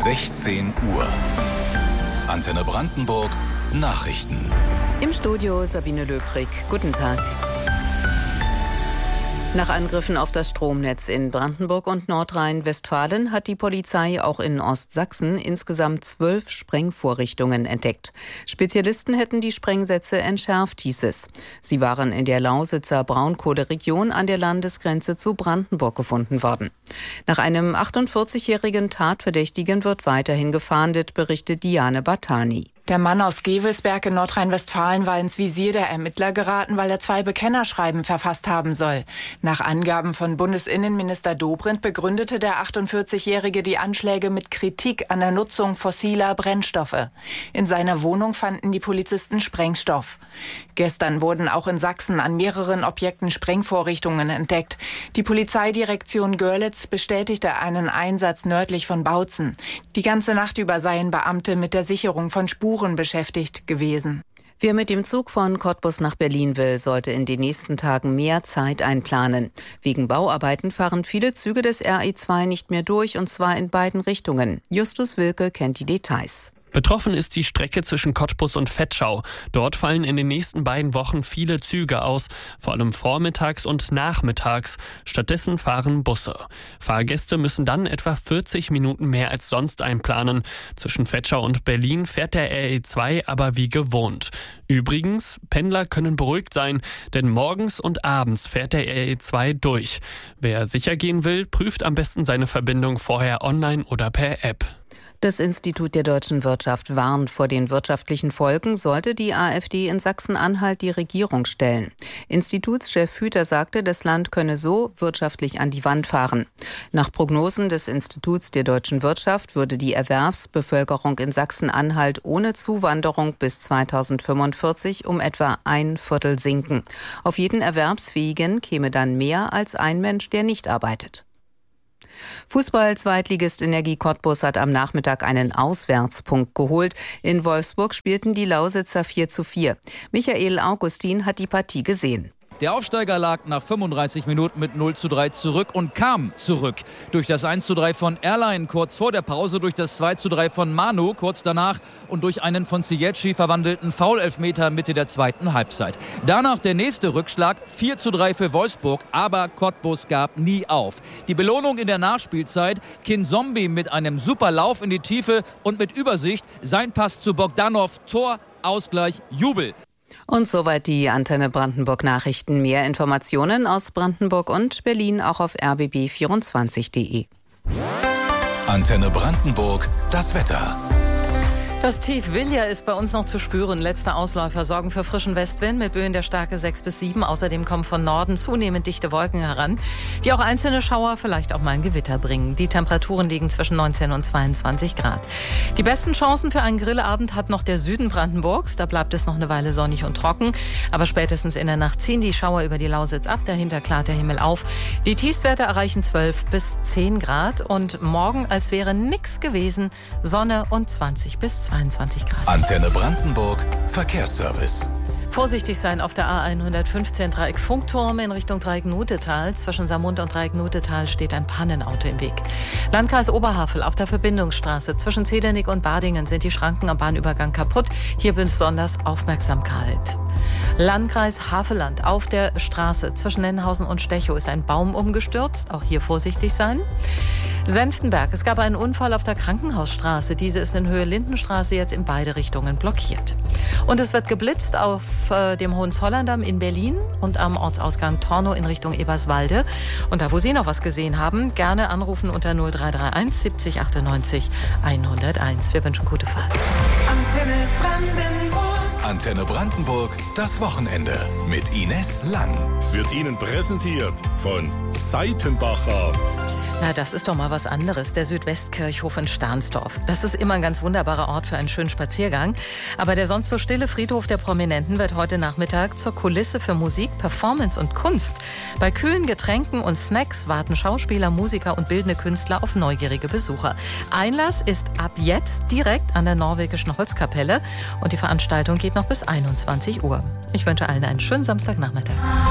16 Uhr. Antenne Brandenburg Nachrichten. Im Studio Sabine Löbrig. Guten Tag. Nach Angriffen auf das Stromnetz in Brandenburg und Nordrhein-Westfalen hat die Polizei auch in Ostsachsen insgesamt 12 Sprengvorrichtungen entdeckt. Spezialisten hätten die Sprengsätze entschärft, hieß es. Sie waren in der Lausitzer Braunkohleregion an der Landesgrenze zu Brandenburg gefunden worden. Nach einem 48-jährigen Tatverdächtigen wird weiterhin gefahndet, berichtet Diane Bartani. Der Mann aus Gevelsberg in Nordrhein-Westfalen war ins Visier der Ermittler geraten, weil er 2 Bekennerschreiben verfasst haben soll. Nach Angaben von Bundesinnenminister Dobrindt begründete der 48-Jährige die Anschläge mit Kritik an der Nutzung fossiler Brennstoffe. In seiner Wohnung fanden die Polizisten Sprengstoff. Gestern wurden auch in Sachsen an mehreren Objekten Sprengvorrichtungen entdeckt. Die Polizeidirektion Görlitz bestätigte einen Einsatz nördlich von Bautzen. Die ganze Nacht über seien Beamte mit der Sicherung von Spuren beschäftigt gewesen. Wer mit dem Zug von Cottbus nach Berlin will, sollte in den nächsten Tagen mehr Zeit einplanen. Wegen Bauarbeiten fahren viele Züge des RE2 nicht mehr durch, und zwar in beiden Richtungen. Justus Wilke kennt die Details. Betroffen ist die Strecke zwischen Cottbus und Vetschau. Dort fallen in den nächsten beiden Wochen viele Züge aus, vor allem vormittags und nachmittags. Stattdessen fahren Busse. Fahrgäste müssen dann etwa 40 Minuten mehr als sonst einplanen. Zwischen Vetschau und Berlin fährt der RE2 aber wie gewohnt. Übrigens, Pendler können beruhigt sein, denn morgens und abends fährt der RE2 durch. Wer sicher gehen will, prüft am besten seine Verbindung vorher online oder per App. Das Institut der deutschen Wirtschaft warnt vor den wirtschaftlichen Folgen, sollte die AfD in Sachsen-Anhalt die Regierung stellen. Institutschef Hüter sagte, das Land könne so wirtschaftlich an die Wand fahren. Nach Prognosen des Instituts der deutschen Wirtschaft würde die Erwerbsbevölkerung in Sachsen-Anhalt ohne Zuwanderung bis 2045 um etwa 1/4 sinken. Auf jeden Erwerbsfähigen käme dann mehr als ein Mensch, der nicht arbeitet. Fußball-Zweitligist Energie Cottbus hat am Nachmittag einen Auswärtspunkt geholt. In Wolfsburg spielten die Lausitzer 4:4. Michael Augustin hat die Partie gesehen. Der Aufsteiger lag nach 35 Minuten mit 0:3 zurück und kam zurück. Durch das 1:3 von Erlein kurz vor der Pause, durch das 2:3 von Manu kurz danach und durch einen von Ziyech verwandelten Foul-Elfmeter Mitte der zweiten Halbzeit. Danach der nächste Rückschlag, 4:3 für Wolfsburg, aber Cottbus gab nie auf. Die Belohnung in der Nachspielzeit, Kinzombie mit einem super Lauf in die Tiefe und mit Übersicht, sein Pass zu Bogdanov, Tor, Ausgleich, Jubel. Und soweit die Antenne Brandenburg Nachrichten. Mehr Informationen aus Brandenburg und Berlin auch auf rbb24.de. Antenne Brandenburg, das Wetter. Das Tief Vilja ist bei uns noch zu spüren. Letzte Ausläufer sorgen für frischen Westwind mit Böen der Stärke 6 bis 7. Außerdem kommen von Norden zunehmend dichte Wolken heran, die auch einzelne Schauer, vielleicht auch mal ein Gewitter bringen. Die Temperaturen liegen zwischen 19 und 22 Grad. Die besten Chancen für einen Grillabend hat noch der Süden Brandenburgs. Da bleibt es noch eine Weile sonnig und trocken. Aber spätestens in der Nacht ziehen die Schauer über die Lausitz ab. Dahinter klart der Himmel auf. Die Tiefstwerte erreichen 12 bis 10 Grad. Und morgen, als wäre nichts gewesen, Sonne und 20 bis 22 Grad. Antenne Brandenburg, Verkehrsservice. Vorsichtig sein auf der A115 Dreieck Funkturm in Richtung Dreieck-Nutetal. Zwischen Samund und Dreieck-Nutetal steht ein Pannenauto im Weg. Landkreis Oberhavel auf der Verbindungsstraße zwischen Zedernick und Badingen sind die Schranken am Bahnübergang kaputt. Hier besonders Aufmerksamkeit. Landkreis Havelland auf der Straße zwischen Nennhausen und Stechow ist ein Baum umgestürzt. Auch hier vorsichtig sein. Senftenberg. Es gab einen Unfall auf der Krankenhausstraße. Diese ist in Höhe Lindenstraße jetzt in beide Richtungen blockiert. Und es wird geblitzt auf dem Hohenzollerndamm in Berlin und am Ortsausgang Tornow in Richtung Eberswalde. Und da, wo Sie noch was gesehen haben, gerne anrufen unter 0331 70 98 101. Wir wünschen gute Fahrt. Antenne Brandenburg. Antenne Brandenburg, das Wochenende mit Ines Lang. Wird Ihnen präsentiert von Seitenbacher. Na, das ist doch mal was anderes, der Südwestkirchhof in Stahnsdorf. Das ist immer ein ganz wunderbarer Ort für einen schönen Spaziergang. Aber der sonst so stille Friedhof der Prominenten wird heute Nachmittag zur Kulisse für Musik, Performance und Kunst. Bei kühlen Getränken und Snacks warten Schauspieler, Musiker und bildende Künstler auf neugierige Besucher. Einlass ist ab jetzt direkt an der norwegischen Holzkapelle und die Veranstaltung geht noch bis 21 Uhr. Ich wünsche allen einen schönen Samstagnachmittag.